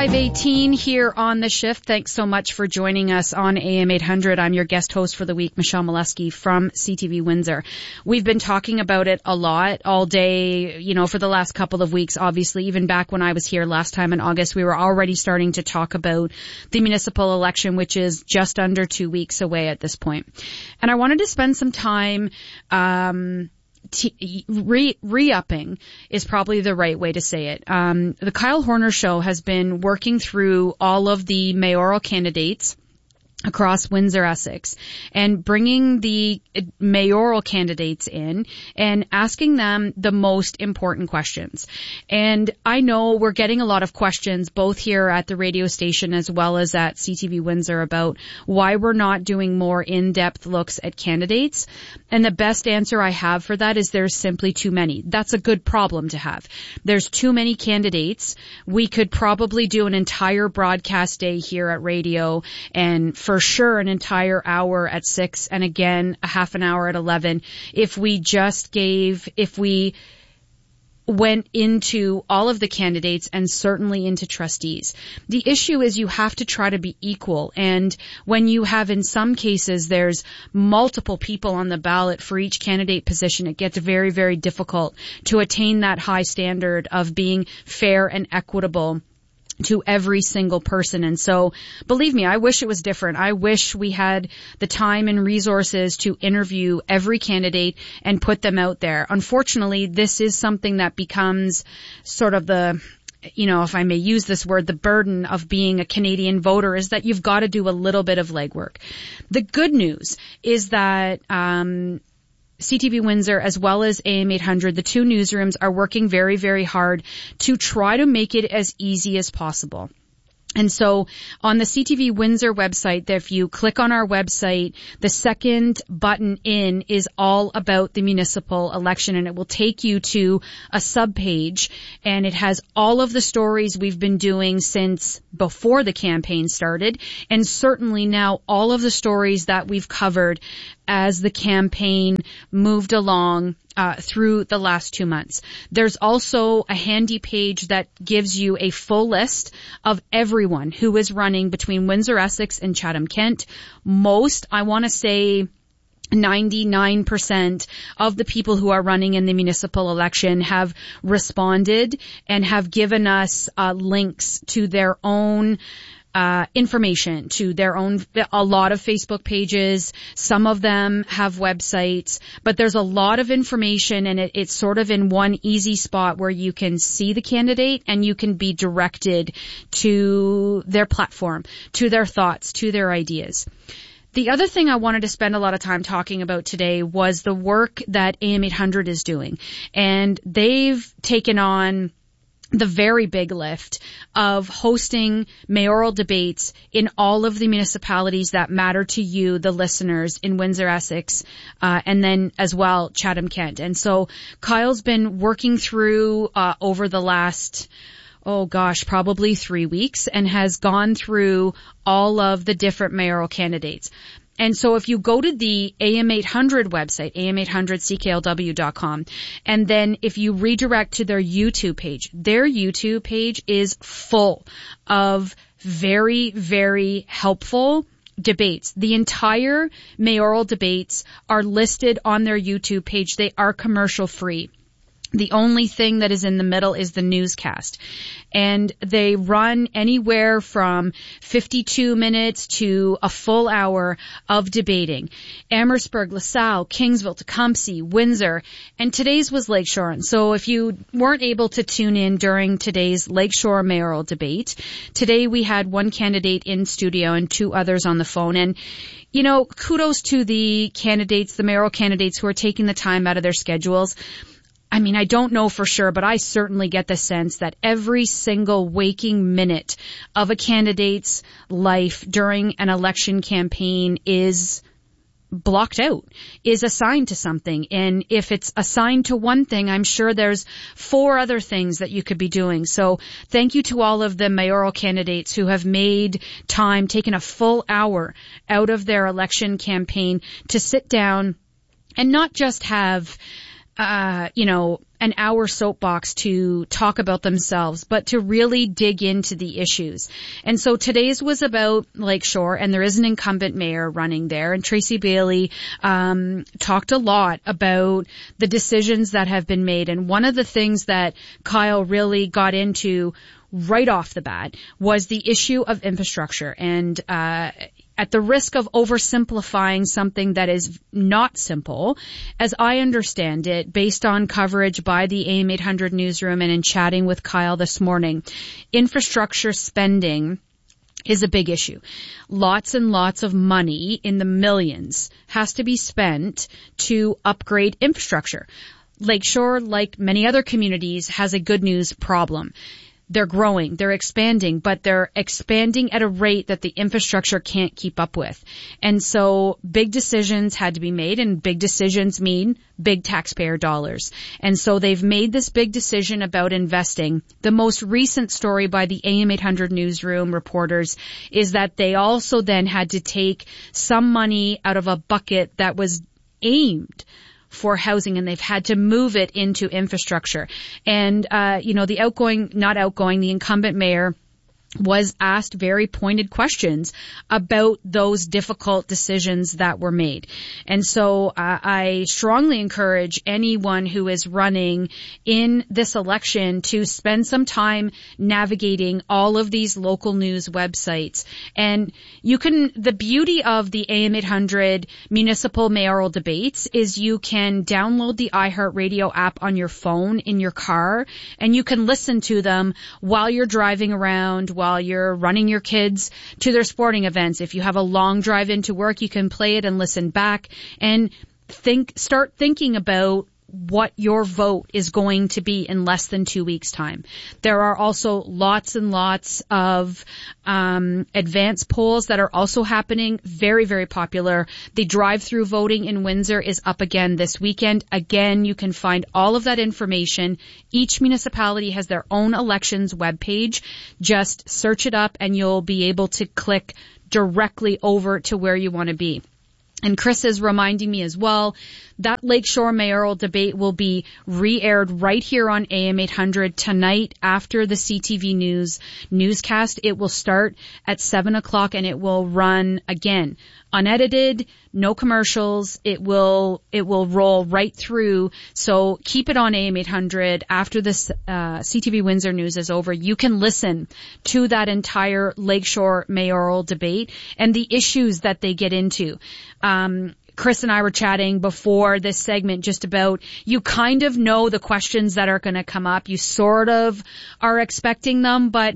5:18 here on The Shift. Thanks so much for joining us on AM 800. I'm your guest host for the week, Michelle Molesky from CTV Windsor. We've been talking about it a lot all day, for the last couple of weeks. Obviously, even back when I was here last time in August, we were already starting to talk about the municipal election, which is just under 2 weeks away at this point. And I wanted to spend some time, re-upping is probably the right way to say it. The Kyle Horner Show has been working through all of the mayoral candidates across Windsor, Essex, and bringing the mayoral candidates in and asking them the most important questions. And I know we're getting a lot of questions both here at the radio station as well as at CTV Windsor about why we're not doing more in-depth looks at candidates. And the best answer I have for that is there's simply too many. That's a good problem to have. There's too many candidates. We could probably do an entire broadcast day here at radio, and for sure an entire hour at 6 and again a half an hour at 11 if we went into all of the candidates and certainly into trustees. The issue is you have to try to be equal, and when you have, in some cases, there's multiple people on the ballot for each candidate position, it gets very, very difficult to attain that high standard of being fair and equitable to every single person. And so, believe me, I wish it was different. I wish we had the time and resources to interview every candidate and put them out there. Unfortunately, this is something that becomes sort of the, if I may use this word, the burden of being a Canadian voter, is that you've got to do a little bit of legwork. The good news is that, CTV Windsor as well as AM 800, the two newsrooms are working very, very hard to try to make it as easy as possible. And so on the CTV Windsor website, if you click on our website, the second button in is all about the municipal election, and it will take you to a subpage, and it has all of the stories we've been doing since before the campaign started, and certainly now all of the stories that we've covered as the campaign moved along through the last 2 months. There's also a handy page that gives you a full list of everyone who is running between Windsor, Essex and Chatham-Kent. Most, I want to say 99% of the people who are running in the municipal election have responded and have given us links to their own information, to their own, a lot of Facebook pages. Some of them have websites, but there's a lot of information, and it's sort of in one easy spot where you can see the candidate and you can be directed to their platform, to their thoughts, to their ideas. The other thing I wanted to spend a lot of time talking about today was the work that AM 800 is doing. And they've taken on the very big lift of hosting mayoral debates in all of the municipalities that matter to you, the listeners, in Windsor, Essex, and then as well Chatham-Kent. And so Kyle's been working through over the last, probably 3 weeks, and has gone through all of the different mayoral candidates. And so if you go to the AM 800 website, am800cklw.com, and then if you redirect to their YouTube page is full of very, very helpful debates. The entire mayoral debates are listed on their YouTube page. They are commercial free. The only thing that is in the middle is the newscast. And they run anywhere from 52 minutes to a full hour of debating. Amherstburg, LaSalle, Kingsville, Tecumseh, Windsor, and today's was Lakeshore. And so if you weren't able to tune in during today's Lakeshore mayoral debate, today we had one candidate in studio and two others on the phone. And kudos to the candidates, the mayoral candidates who are taking the time out of their schedules. I mean, I don't know for sure, but I certainly get the sense that every single waking minute of a candidate's life during an election campaign is blocked out, is assigned to something. And if it's assigned to one thing, I'm sure there's 4 other things that you could be doing. So thank you to all of the mayoral candidates who have made time, taken a full hour out of their election campaign to sit down and not just have an hour soapbox to talk about themselves, but to really dig into the issues. And so today's was about Lakeshore, and there is an incumbent mayor running there, and Tracy Bailey talked a lot about the decisions that have been made. And one of the things that Kyle really got into right off the bat was the issue of infrastructure. And at the risk of oversimplifying something that is not simple, as I understand it, based on coverage by the AM 800 newsroom and in chatting with Kyle this morning, infrastructure spending is a big issue. Lots and lots of money in the millions has to be spent to upgrade infrastructure. Lakeshore, like many other communities, has a good news problem. They're growing, they're expanding, but they're expanding at a rate that the infrastructure can't keep up with. And so big decisions had to be made, and big decisions mean big taxpayer dollars. And so they've made this big decision about investing. The most recent story by the AM 800 newsroom reporters is that they also then had to take some money out of a bucket that was aimed for housing, and they've had to move it into infrastructure. And, the incumbent mayor was asked very pointed questions about those difficult decisions that were made. And so I strongly encourage anyone who is running in this election to spend some time navigating all of these local news websites. And the beauty of the AM 800 municipal mayoral debates is you can download the iHeartRadio app on your phone in your car, and you can listen to them while you're driving around, while you're running your kids to their sporting events. If you have a long drive into work, you can play it and listen back and start thinking about what your vote is going to be in less than 2 weeks' time. There are also lots and lots of advanced polls that are also happening, very, very popular. The drive-through voting in Windsor is up again this weekend. Again, you can find all of that information. Each municipality has their own elections webpage. Just search it up and you'll be able to click directly over to where you want to be. And Chris is reminding me as well that Lakeshore mayoral debate will be re-aired right here on AM 800 tonight after the CTV News newscast. It will start at 7 o'clock and it will run again. Unedited, no commercials. It will roll right through. So keep it on AM 800 after this CTV Windsor news is over. You can listen to that entire Lakeshore mayoral debate and the issues that they get into. Chris and I were chatting before this segment just about, you kind of know the questions that are going to come up. You sort of are expecting them, but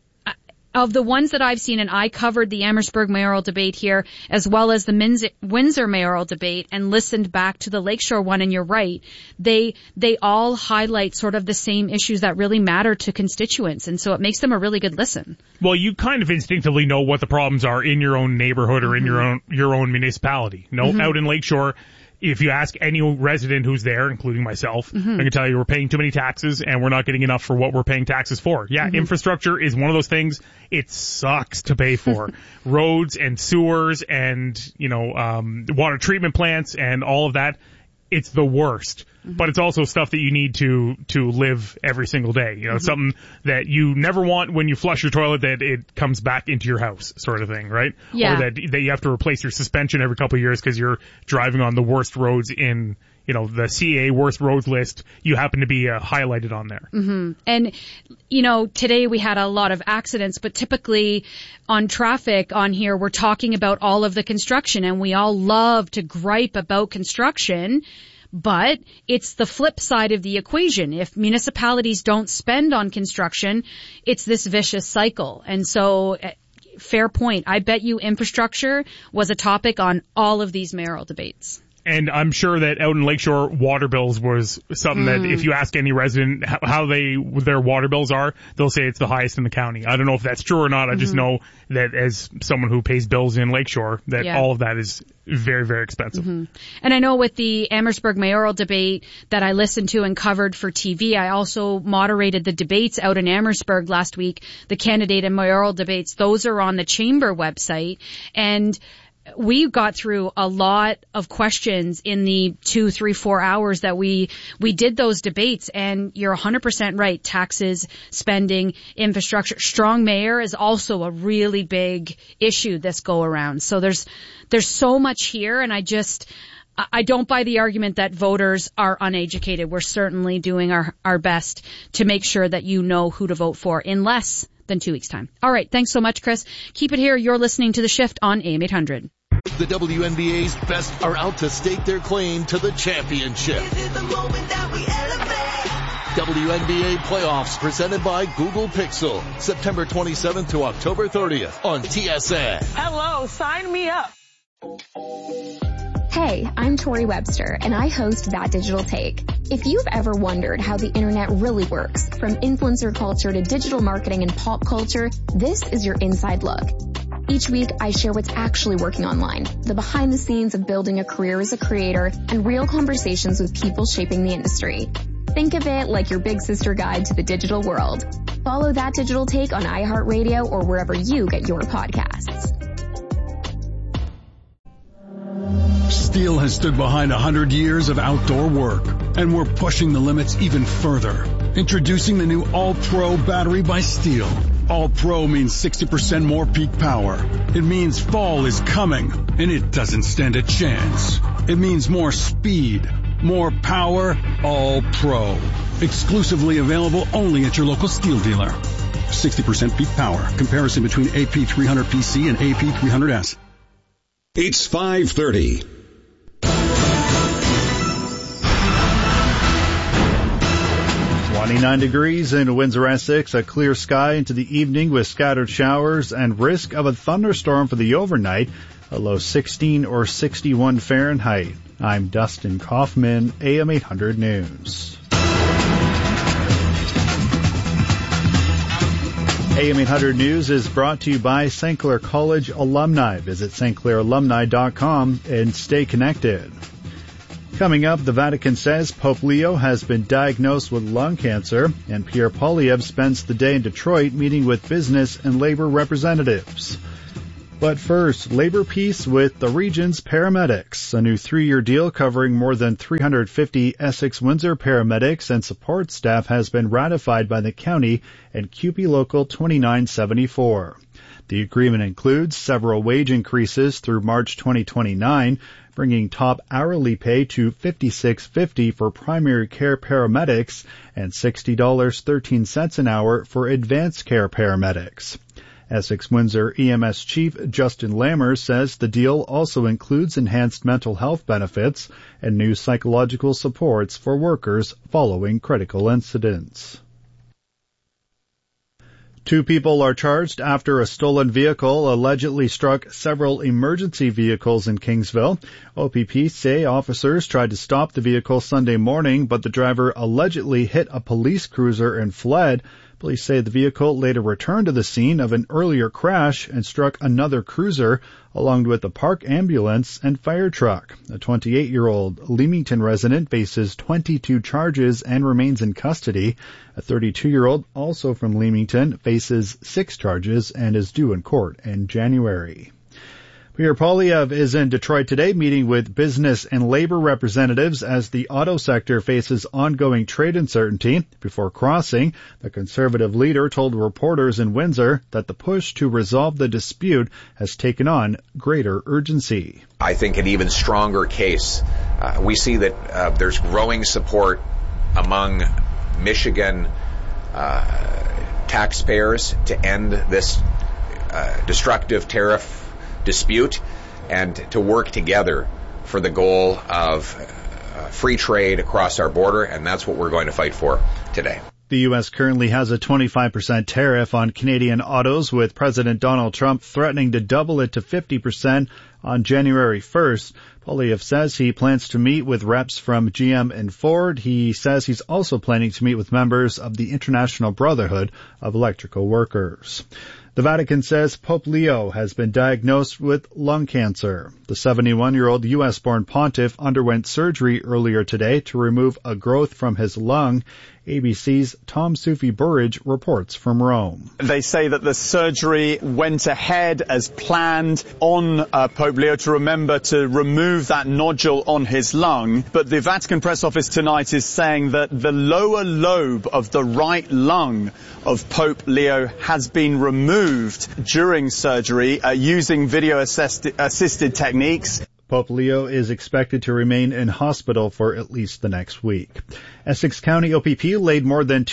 of the ones that I've seen, and I covered the Amherstburg mayoral debate here as well as the Windsor mayoral debate and listened back to the Lakeshore one, and you're right, they all highlight sort of the same issues that really matter to constituents, and so it makes them a really good listen. Well, you kind of instinctively know what the problems are in your own neighborhood or in your own municipality. Out in Lakeshore, if you ask any resident who's there, including myself, I can tell you we're paying too many taxes and we're not getting enough for what we're paying taxes for. Yeah, infrastructure is one of those things it sucks to pay for. Roads and sewers and, water treatment plants and all of that. It's the worst. But it's also stuff that you need to live every single day. It's something that you never want when you flush your toilet, that it comes back into your house, sort of thing, right? Yeah. Or that you have to replace your suspension every couple of years because you're driving on the worst roads in, the CA worst roads list. You happen to be highlighted on there. And, today we had a lot of accidents, but typically on traffic on here, we're talking about all of the construction, and we all love to gripe about construction. But it's the flip side of the equation. If municipalities don't spend on construction, it's this vicious cycle. And so, fair point. I bet you infrastructure was a topic on all of these mayoral debates. And I'm sure that out in Lakeshore, water bills was something that if you ask any resident how their water bills are, they'll say it's the highest in the county. I don't know if that's true or not. I just know that as someone who pays bills in Lakeshore, that all of that is very, very expensive. And I know with the Amherstburg mayoral debate that I listened to and covered for TV, I also moderated the debates out in Amherstburg last week, the candidate and mayoral debates. Those are on the chamber website. And we got through a lot of questions in the 2, 3, 4 hours that we did those debates. And you're 100% right. Taxes, spending, infrastructure. Strong mayor is also a really big issue this go around. So there's so much here, and I don't buy the argument that voters are uneducated. We're certainly doing our best to make sure that you know who to vote for in less than 2 weeks' time. All right. Thanks so much, Chris. Keep it here. You're listening to The Shift on AM 800. The WNBA's best are out to stake their claim to the championship. This is the moment that we elevate. WNBA playoffs presented by Google Pixel. September 27th to October 30th on TSN. Hello, sign me up. Hey, I'm Tori Webster, and I host That Digital Take. If you've ever wondered how the internet really works, from influencer culture to digital marketing and pop culture, this is your inside look. Each week, I share what's actually working online, the behind the scenes of building a career as a creator, and real conversations with people shaping the industry. Think of it like your big sister guide to the digital world. Follow That Digital Take on iHeartRadio or wherever you get your podcasts. Steel has stood behind 100 years of outdoor work, and we're pushing the limits even further. Introducing the new All-Pro battery by Steel. All-Pro means 60% more peak power. It means fall is coming, and it doesn't stand a chance. It means more speed, more power, All-Pro. Exclusively available only at your local Steel dealer. 60% peak power. Comparison between AP300PC and AP300S. It's 5:30. .9 in Windsor, Essex, a clear sky into the evening with scattered showers and risk of a thunderstorm for the overnight, a low 16 or 61 Fahrenheit. I'm Dustin Kaufman, AM 800 News. AM 800 News is brought to you by St. Clair College alumni. Visit stclairalumni.com and stay connected. Coming up, the Vatican says Pope Leo has been diagnosed with lung cancer, and Pierre Poilievre spends the day in Detroit meeting with business and labor representatives. But first, labor peace with the region's paramedics. A new 3-year deal covering more than 350 Essex-Windsor paramedics and support staff has been ratified by the county and CUPE Local 2974. The agreement includes several wage increases through March 2029, bringing top hourly pay to $56.50 for primary care paramedics and $60.13 an hour for advanced care paramedics. Essex-Windsor EMS Chief Justin Lammers says the deal also includes enhanced mental health benefits and new psychological supports for workers following critical incidents. 2 people are charged after a stolen vehicle allegedly struck several emergency vehicles in Kingsville. OPP say officers tried to stop the vehicle Sunday morning, but the driver allegedly hit a police cruiser and fled. Police say the vehicle later returned to the scene of an earlier crash and struck another cruiser, along with a park ambulance and fire truck. A 28-year-old Leamington resident faces 22 charges and remains in custody. A 32-year-old, also from Leamington, faces 6 charges and is due in court in January. Pierre Poilievre is in Detroit today meeting with business and labor representatives as the auto sector faces ongoing trade uncertainty. Before crossing, the Conservative leader told reporters in Windsor that the push to resolve the dispute has taken on greater urgency. I think an even stronger case. We see that there's growing support among Michigan taxpayers to end this destructive tariff dispute and to work together for the goal of free trade across our border, and that's what we're going to fight for today. The U.S. currently has a 25% tariff on Canadian autos, with President Donald Trump threatening to double it to 50% on January 1st. Poilievre says he plans to meet with reps from GM and Ford. He says he's also planning to meet with members of the International Brotherhood of Electrical Workers. The Vatican says Pope Leo has been diagnosed with lung cancer. The 71-year-old U.S.-born pontiff underwent surgery earlier today to remove a growth from his lung. ABC's Tom Sufi-Burridge reports from Rome. They say that the surgery went ahead as planned on Pope Leo to remember to remove that nodule on his lung. But the Vatican press office tonight is saying that the lower lobe of the right lung of Pope Leo has been removed during surgery using video-assisted techniques. Pope Leo is expected to remain in hospital for at least the next week. Essex County OPP laid more than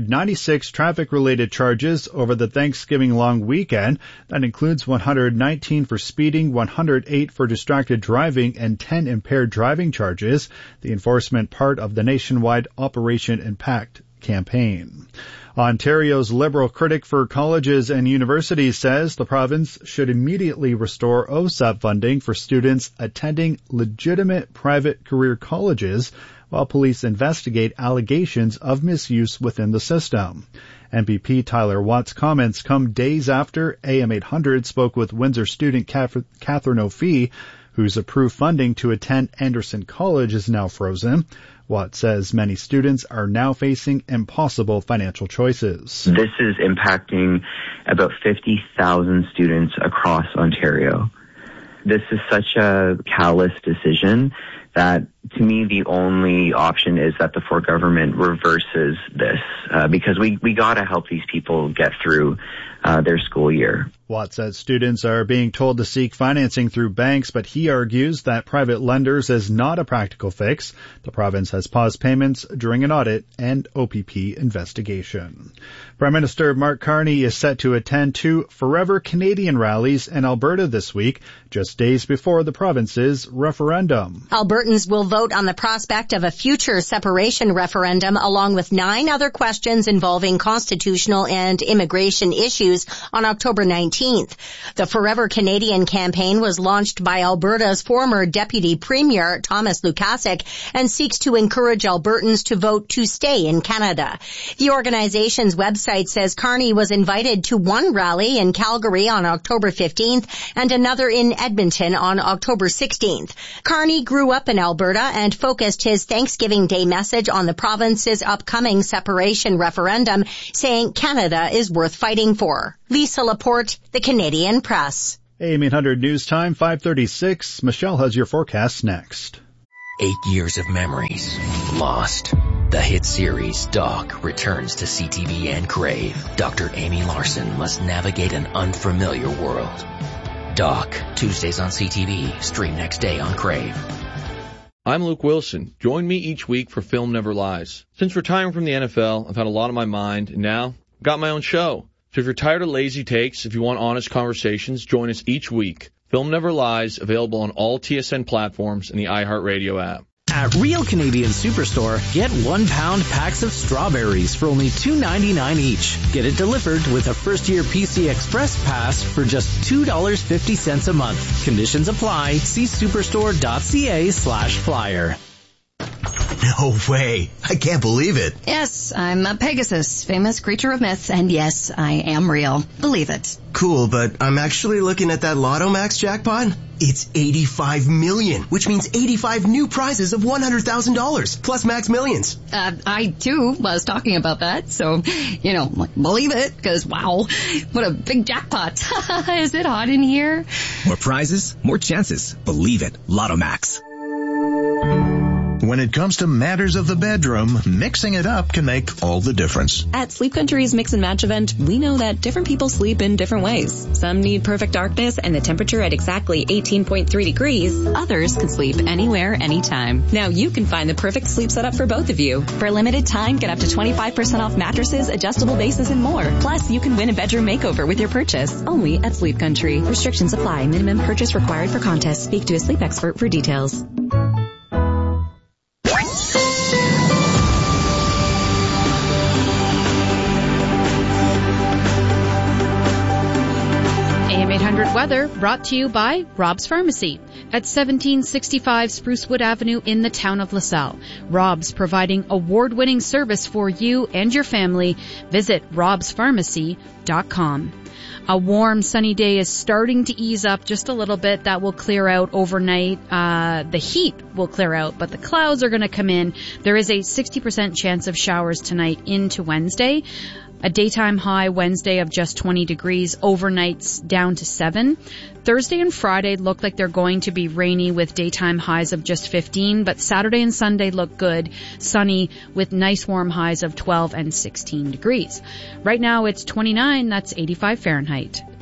296 traffic-related charges over the Thanksgiving long weekend. That includes 119 for speeding, 108 for distracted driving, and 10 impaired driving charges, the enforcement part of the nationwide Operation Impact campaign. Ontario's Liberal critic for colleges and universities says the province should immediately restore OSAP funding for students attending legitimate private career colleges while police investigate allegations of misuse within the system. MPP Tyler Watt's comments come days after AM 800 spoke with Windsor student Catherine O'Fee, whose approved funding to attend Anderson College is now frozen. Watt says many students are now facing impossible financial choices. This is impacting about 50,000 students across Ontario. This is such a callous decision that, to me, the only option is that the Ford government reverses this because we got to help these people get through their school year. Watt says students are being told to seek financing through banks, but he argues that private lenders is not a practical fix. The province has paused payments during an audit and OPP investigation. Prime Minister Mark Carney is set to attend 2 Forever Canadian rallies in Alberta this week, just days before the province's referendum. Albertans will vote on the prospect of a future separation referendum along with 9 other questions involving constitutional and immigration issues on October 19th. The Forever Canadian campaign was launched by Alberta's former Deputy Premier, Thomas Lukasik, and seeks to encourage Albertans to vote to stay in Canada. The organization's website says Carney was invited to one rally in Calgary on October 15th and another in Edmonton on October 16th. Carney grew up in Alberta and focused his Thanksgiving Day message on the province's upcoming separation referendum, saying Canada is worth fighting for. Lisa Laporte, The Canadian Press. AM 800 News Time, 5:36. Michelle has your forecast next. 8 years of memories lost. The hit series Doc returns to CTV and Crave. Dr. Amy Larson must navigate an unfamiliar world. Doc, Tuesdays on CTV, stream next day on Crave. I'm Luke Wilson. Join me each week for Film Never Lies. Since retiring from the NFL, I've had a lot on my mind, and now I've got my own show. So if you're tired of lazy takes, if you want honest conversations, join us each week. Film Never Lies, available on all TSN platforms and the iHeartRadio app. At Real Canadian Superstore, get 1 pound packs of strawberries for only $2.99 each. Get it delivered with a first-year PC Express pass for just $2.50 a month. Conditions apply. See superstore.ca/flyer. No way. I can't believe it. Yes, I'm a Pegasus, famous creature of myth, and yes, I am real. Believe it. Cool, but I'm actually looking at that Lotto Max jackpot. It's 85 million, which means 85 new prizes of $100,000, plus Max Millions. I, too, was talking about that, so, believe it, because, wow, what a big jackpot. Is it hot in here? More prizes, more chances. Believe it. Lotto Max. When it comes to matters of the bedroom, mixing it up can make all the difference. At Sleep Country's Mix and Match event, we know that different people sleep in different ways. Some need perfect darkness and the temperature at exactly 18.3 degrees. Others can sleep anywhere, anytime. Now you can find the perfect sleep setup for both of you. For a limited time, get up to 25% off mattresses, adjustable bases, and more. Plus, you can win a bedroom makeover with your purchase. Only at Sleep Country. Restrictions apply. Minimum purchase required for contest. Speak to a sleep expert for details. 800 weather brought to you by Rob's Pharmacy at 1765 Sprucewood Avenue in the town of LaSalle. Rob's providing award-winning service for you and your family. Visit robspharmacy.com. A warm, sunny day is starting to ease up just a little bit. That will clear out overnight. The heat will clear out, but the clouds are going to come in. There is a 60% chance of showers tonight into Wednesday. A daytime high Wednesday of just 20 degrees, overnights down to 7. Thursday and Friday look like they're going to be rainy with daytime highs of just 15, but Saturday and Sunday look good, sunny with nice warm highs of 12 and 16 degrees. Right now it's 29, that's 85 Fahrenheit.